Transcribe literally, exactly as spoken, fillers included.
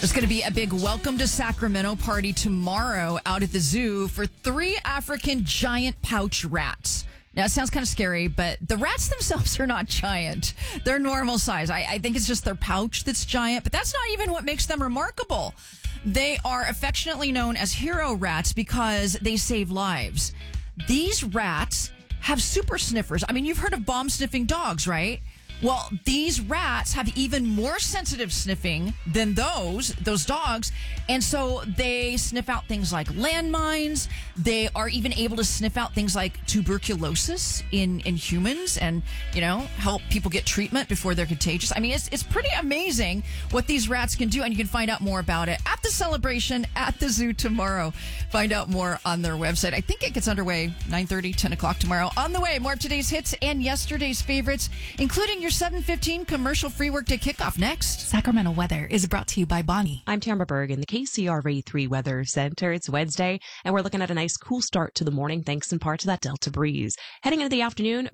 There's going to be a big welcome to Sacramento party tomorrow out at the zoo for three African giant pouch rats. Now, it sounds kind of scary, but the rats themselves are not giant. They're normal size. I, I think it's just their pouch that's giant, but that's not even what makes them remarkable. They are affectionately known as hero rats because they save lives. These rats have super sniffers. I mean, you've heard of bomb sniffing dogs, right? Well, these rats have even more sensitive sniffing than those, those dogs. And so they sniff out things like landmines. They are even able to sniff out things like tuberculosis in, in humans and, you know, help people get treatment before they're contagious. I mean, it's, it's pretty amazing what these rats can do. And you can find out more about it at the celebration at the zoo tomorrow. Find out more on their website. I think it gets underway nine thirty, ten o'clock tomorrow. On the way, more of today's hits and yesterday's favorites, including your seven fifteen commercial-free workday kickoff next. Sacramento weather is brought to you by Bonnie. I'm Tamara Berg in the K C R A three Weather Center. It's Wednesday, and we're looking at a nice cool start to the morning thanks in part to that Delta breeze. Heading into the afternoon,